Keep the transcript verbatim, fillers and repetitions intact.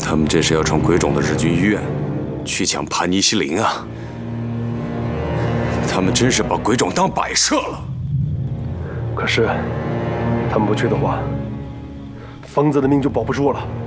他们这是要冲鬼冢的日军医院，去抢盘尼西林啊！他们真是把鬼冢当摆设了。 可是，他们不去的话，疯子的命就保不住了。